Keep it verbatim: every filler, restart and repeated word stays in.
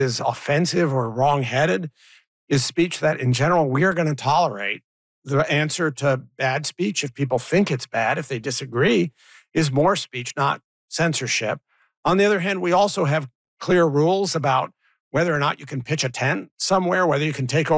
is offensive or wrongheaded is speech that, in general, we are going to tolerate. The answer to bad speech, if people think it's bad, if they disagree, is more speech, not censorship. On the other hand, we also have clear rules about whether or not you can pitch a tent somewhere, whether you can take over